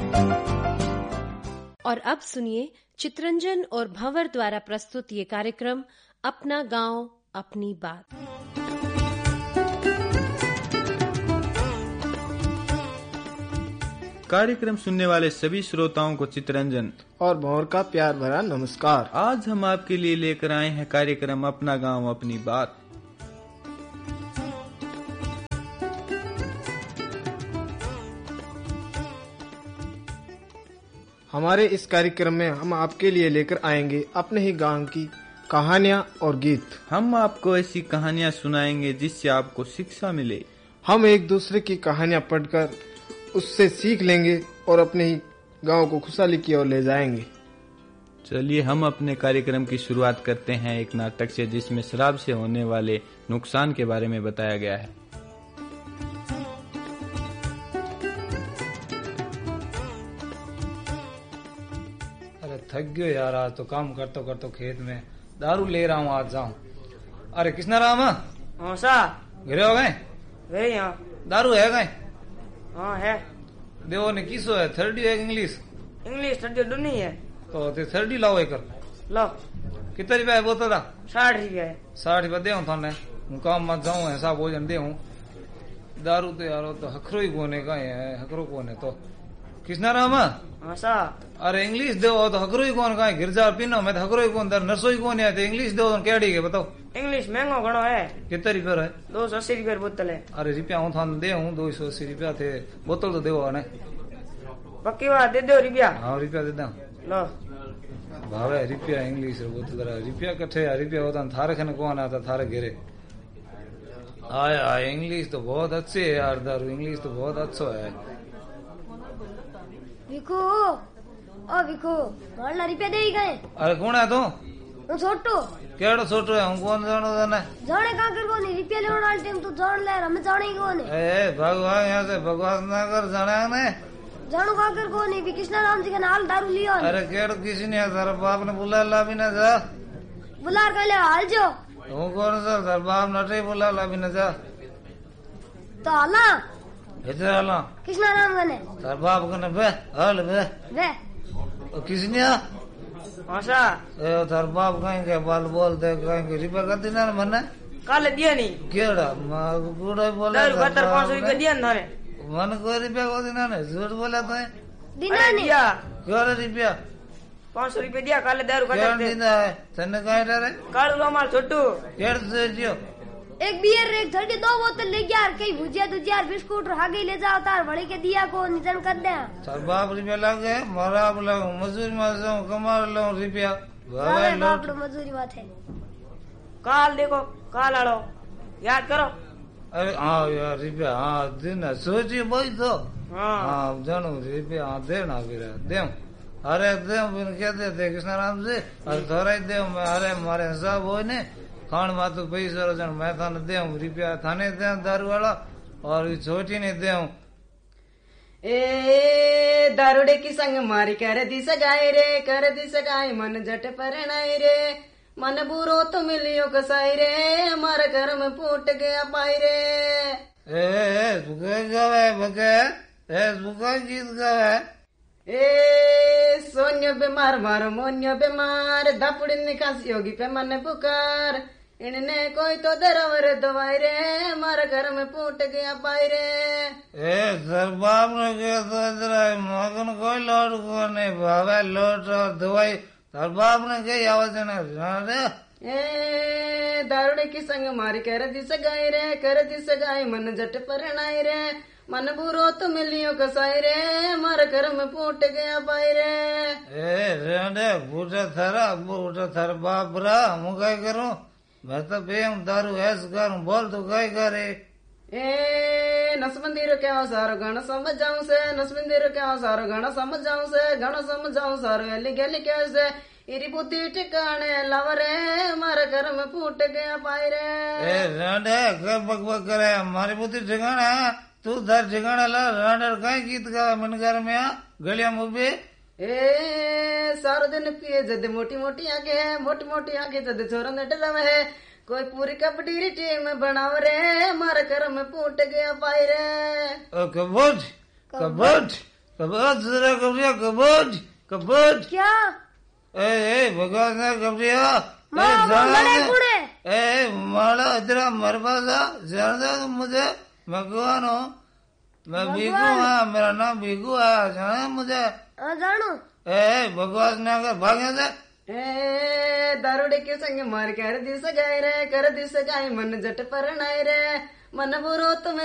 और अब सुनिए चित्रंजन और भंवर द्वारा प्रस्तुत ये कार्यक्रम अपना गांव अपनी बात। कार्यक्रम सुनने वाले सभी श्रोताओं को चित्रंजन और भंवर का प्यार भरा नमस्कार। आज हम आपके लिए लेकर आए हैं कार्यक्रम अपना गांव अपनी बात। हमारे इस कार्यक्रम में हम आपके लिए लेकर आएंगे अपने ही गांव की कहानियां और गीत। हम आपको ऐसी कहानियां सुनाएंगे जिससे आपको शिक्षा मिले। हम एक दूसरे की कहानियां पढ़कर उससे सीख लेंगे और अपने ही गांव को खुशहाली की ओर ले जाएंगे। चलिए हम अपने कार्यक्रम की शुरुआत करते हैं एक नाटक से जिसमें शराब से होने वाले नुकसान के बारे में बताया गया है। थक गयो यार, आज तो काम करतो करतो खेत में दारू ले रहा हूँ, आज जाऊँ। अरे कृष्णा राम सा घरे हो गए? गए यहाँ दारू है गए? हाँ है। देवो ने किसो है, 30 है इंग्लिश? इंग्लिश 30 दुनी है तो 30 लाओ एक लो। कितना रुपया है बोतल का? 60 रुपया है। 60 रुपया दे थाने, हूँ काम मत जाऊँ, ऐसा भोजन दे। दारू तो यार तो हखरो ही कोने का है, हखरो कोने तो कृष्णा राम हाँ सा। अरे इंग्लिश दो तो हकरो ही कौन का गिरजा पीनो मैं तो हकरो ही कौन नरसो ही कौन है तो इंग्लिश दो तो क्या के बताओ। इंग्लिश महंगो घणो है। कितना रुपया है? 280 रुपया बोतल है। अरे रुपया हूँ थान दे हूँ 280 रुपया थे, बोतल तो देव ने पक्की बात दे दो रुपया। हाँ रुपया दे दो लो भावे रुपया इंग्लिश बोतल रुपया कट्ठे रुपया होता थारे खन कौन आता थारे घेरे आया। इंग्लिश तो बहुत अच्छे है यार, दारू इंग्लिश तो बहुत अच्छा है। विको ओ विको मारला रुपया दे गए। अरे कौन है तू? हूं छोटू। केड़ो छोटो है? हूं कौन जानो तने? जाने का कर कोनी रुपया लेवन वाले टाइम तू जान ले, हम जाने ही कोनी। ए भगवान यहां से बकवास ना कर, जाने ने जानू का कर कोनी भी कृष्णा राम जी का नाल दारू लियो। अरे केड़ो किसी ने तेरे बाप ने बुला ला भी ना जा। बुलार का ले हाल जो हूं कौन सा तेरे बाप नटे बुला ला भी ना जा तो हाला इधर आला कृष्णा राम गने तेरे बाप कने बे हाल बे वे ओ किसी ने आशा ए तेरे बाप कहीं के बाल बोल दे कहीं के रुपया कति ना मने कल दिया नहीं केड़ा मां गुड़ा बोला दारू 500 रुपया दिया ना रे मन कोई रुपया को दिना ने झूठ बोला तो दिना नहीं दिया। केड़ा रुपया? 500 रुपया दिया कल दारू केड़ा कतर दिना है तने काहे डरे? कालू हमार छोटू केड़ से जियो एक बियर एक 32 बोतल ले गया, कई भुजिया दुजिया बिस्कुट आगे ले जाओ तार बड़ी के दिया को निजन कर दे। सर बाप रुपया लगे मारा लग मजदूरी में जाऊं कमा लो रुपया अरे बाप रे मजदूरी बात है। काल देखो काल आलो याद करो। अरे हाँ यार रुपया हाँ देना सोचिए भाई तो हाँ हाँ जानू रुपया हाँ देना फिर दे अरे दे फिर क्या देते कृष्णा राम से अरे थोड़ा ही दे अरे मारे हिसाब हो ने खान मातू पैसा रोजन मैं थाने दे रुपया थाने दे दारू वाला और छोटी ने दे। ए दारूडे की संग मारी कर दी सगाई रे, कर दी सगाई मन जट परनाई रे, मन बुरो तो मिलियो कसाई रे, हमारे घर में फूट गया पाई रे। ए सुखा गावे बके ए सुखा गीत गावे ए सोन्यो बीमार मारो मोन्यो बीमार, धपड़ी निकासी होगी पे मन पुकार, इनने कोई तो दरवर दवाई रे, हमारे घर में फूट गया पाई रे। ए सर बाप ने कहा तो इधर मगन कोई लोट को नहीं भावे लोट और दवाई सर बाप ने कही आवाज रे। ए दारूडे की संग मारी कर दी सगाई रे, कर दी सगाई मन जट परनाई रे, मन बुरो तो मिलियो कसाई रे, हमारे घर में फूट गया पाई रे। ए रेंडे फूटे थर बाप रा मु काय करूं मैं तो बेम दारू ऐस करूं बोल तू काय करे। ए नसबंदी रो क्या सारो गाना समझाऊं से, नसबंदी रो क्या सारो गाना समझाऊं से, गाना समझाऊं सारो एली गली कैसे, इरी बुद्धि ठिकाने लवरे, हमारे घर में फूट गया पाई रे। ए रेंडे क्या बकबक करे हमारी बुद्धि ठिकाना तू धर ठिकाना ला रेंडे काय गीत गा मन घर में गलिया मुबे। ए सारो दिन पिए जद मोटी मोटी आंखें, मोटी मोटी आंखें जद छोरा न डरावे है, कोई पूरी कबड्डी री टीम बनाव रे, हमारे घर में फूट गया पाई रे। कबड्डी कबड्डी कबूज जरा कबरिया कबूज कबूज क्या ए भगवान ने कबरिया माड़ा इधर मेरे पास आ जान दे तुम मुझे मैं कौन हूँ मैं भीगू हाँ मेरा नाम भीगू है जाने मुझे जानो भगवान ने अगर भागे से दारूडे के संग मार कर दिस गाय रे कर दिस गाय मन जट पर नाय रे मन बुरो तुम